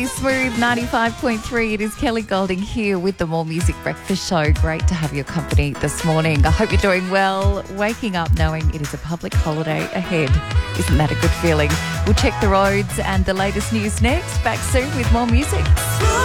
Smooth 95.3. It is Kelly Golding here with the More Music Breakfast Show. Great to have your company this morning. I hope you're doing well, waking up knowing it is a public holiday ahead. Isn't that a good feeling? We'll check the roads and the latest news next. Back soon with more music.